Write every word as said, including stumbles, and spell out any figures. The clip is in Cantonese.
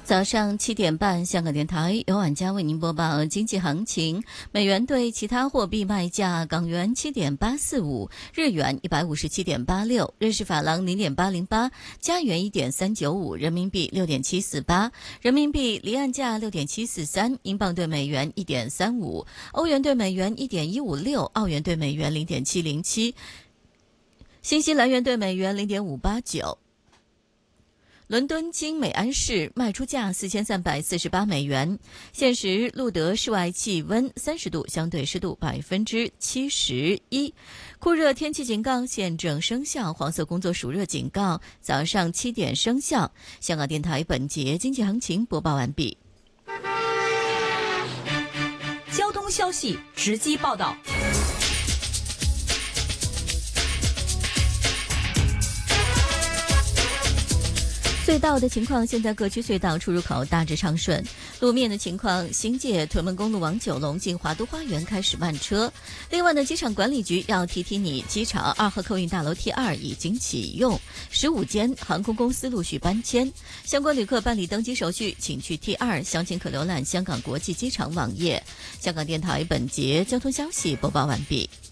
早上七点半，香港电台由晚家为您播报经济行情。美元对其他货币卖价：港元七点八四五，日元一百五十七点八六，瑞士法郎零点八零八，加元一点三九五，人民币六点七四八，人民币离岸价六点七四三，英镑对美元一点三五，欧元对美元一点一五六，澳元对美元零点七零七，新西兰元对美元零点五八九。伦敦金美安市卖出价四千三百四十八美元，现时录得室外气温三十度，相对湿度百分之七十一。酷热天气警告现正生效，黄色工作暑热警告早上七点生效。香港电台本节经济行情播报完毕。 交通消息直击报道。 隧道的情况，现在各区隧道出入口大致畅顺。路面的情况，新界屯门公路往九龙进华都花园开始慢车。另外呢，机场管理局要提提你，机场二号客运大楼 T 二 已经启用，十五间航空公司陆续搬迁。相关旅客办理登机手续，请去 T 二，详情可浏览香港国际机场网页。香港电台本节交通消息播报完毕。